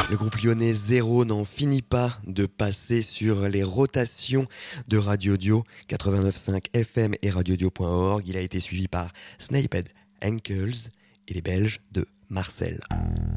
Le groupe lyonnais Zéro n'en finit pas de passer sur les rotations de Radio Dio 89.5 FM et radiodio.org. Il a été suivi par Sniped Ankles et les Belges de Marcel.